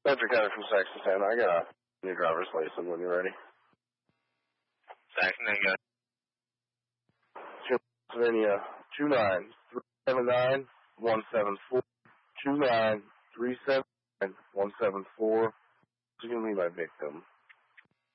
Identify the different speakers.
Speaker 1: Patrick Hunter from Saxon Town. I got a new driver's license when you're ready.
Speaker 2: Saxon, there you go.
Speaker 1: Pennsylvania 29379-174. 29379-174. You're going to be my victim.